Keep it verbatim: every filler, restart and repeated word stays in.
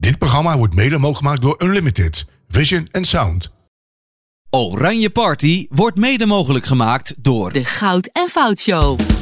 Dit programma wordt mede mogelijk gemaakt door Unlimited, Vision en Sound. Oranje Party wordt mede mogelijk gemaakt door de Goud en Fout Show.